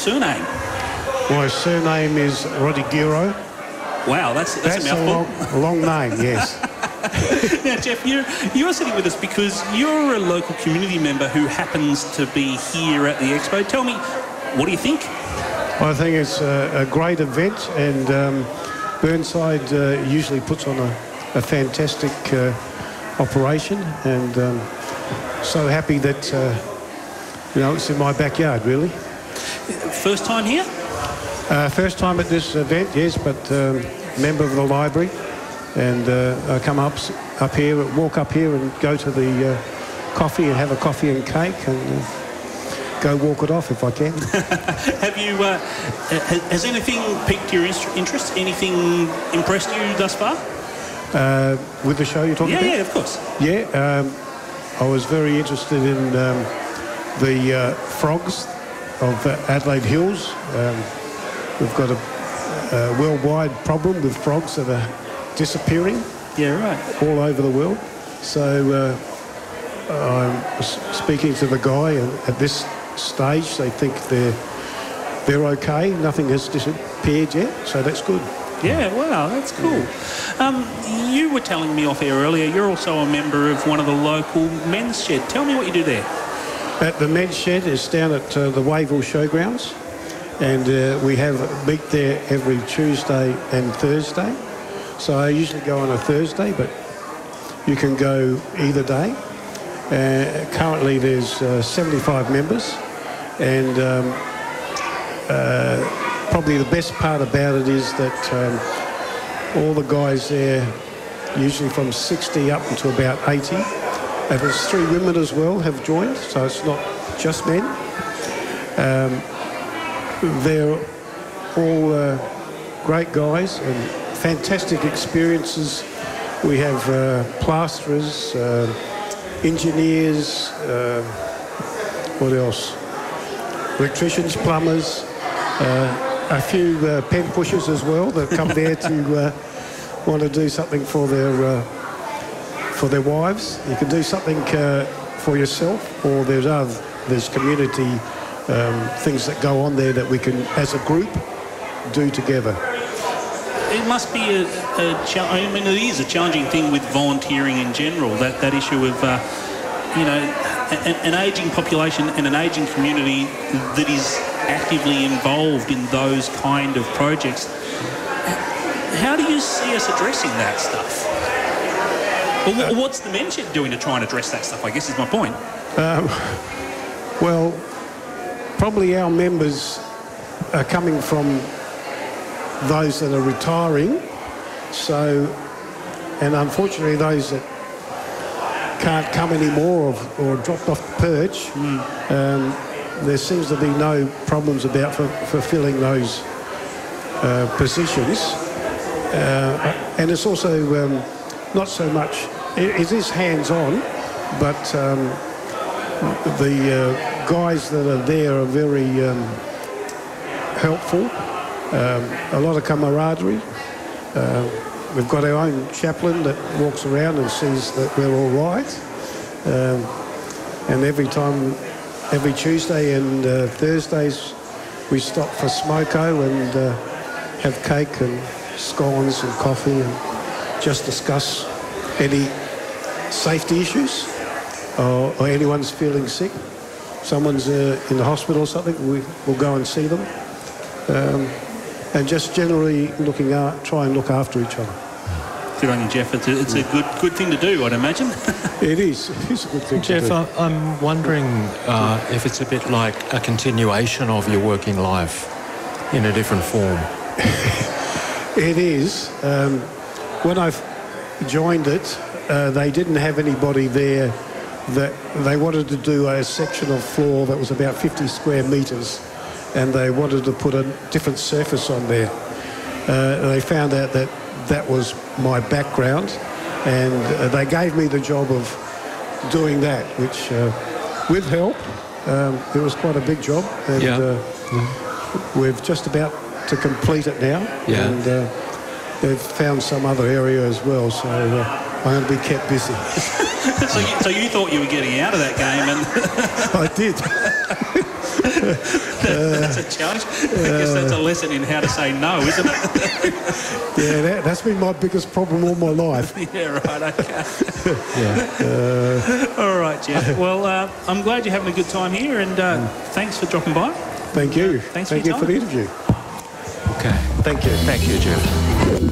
surname? My surname is Rodigiro. Wow, that's a mouthful. A long name, yes. Now, Jeff, you're sitting with us because you're a local community member who happens to be here at the Expo. Tell me, what do you think? I think it's a great event, and Burnside usually puts on a fantastic operation, and so happy that, it's in my backyard, really. First time here? First time at this event, yes, but member of the library, and I come up here, walk up here and go to the coffee and have a coffee and cake, and go walk it off if I can. Have you, has anything piqued your interest? Anything impressed you thus far? With the show you're talking about? Yeah, of course. Yeah, I was very interested in the frogs of Adelaide Hills. We've got a worldwide problem with frogs that are disappearing. Yeah, right. All over the world. So I'm speaking to the guy, and at this stage they think they're okay. Nothing has disappeared yet, so that's good. Yeah, wow, that's cool. You were telling me off air earlier, you're also a member of one of the local men's shed. Tell me what you do there. At the men's shed is down at the Wayville Showgrounds, and we have meet there every Tuesday and Thursday. So I usually go on a Thursday, but you can go either day. Currently there's 75 members, and probably the best part about it is that all the guys there, usually from 60 up to about 80, and there's 3 women as well have joined, so it's not just men. They're all great guys and fantastic experiences. We have plasterers, engineers, what else? Electricians, plumbers, a few pen pushers as well that come there to want to do something for their wives. You can do something for yourself, or there's community things that go on there that we can, as a group, do together. It must be it is a challenging thing with volunteering in general, that issue of, an ageing population and an ageing community that is actively involved in those kind of projects. How do you see us addressing that stuff? Well, what's the men's shed doing to try and address that stuff, I guess is my point. Well, probably our members are coming from those that are retiring, and unfortunately those that can't come anymore or dropped off the perch, there seems to be no problems about fulfilling those positions. And it's also not so much, it is hands-on, but the guys that are there are very helpful. A lot of camaraderie. We've got our own chaplain that walks around and sees that we're all right. And every Tuesday and Thursdays, we stop for smoko and have cake and scones and coffee and just discuss any safety issues, or anyone's feeling sick. Someone's in the hospital or something, we'll go and see them. And just generally try and look after each other. Good on you, Jeff. It's a good thing to do, I'd imagine. It is. It's a good thing to do. Jeff, I'm wondering if it's a bit like a continuation of your working life in a different form. It is. When I joined it, they didn't have anybody there. That they wanted to do a section of floor that was about 50 square metres, and they wanted to put a different surface on there. They found out that was my background, and they gave me the job of doing that, which, with help, it was quite a big job, and we're just about to complete it now, and they've found some other area as well, so I'm going to be kept busy. So you thought you were getting out of that game, and I did. That's a challenge. I guess that's a lesson in how to say no, isn't it? Yeah, that's been my biggest problem all my life. Yeah, right, okay. Yeah. All right, Jeff. Well, I'm glad you're having a good time here, and thanks for dropping by. Thank you. Thanks for Thank your you for time. the interview. Okay. Thank you. Thank you, Jeff.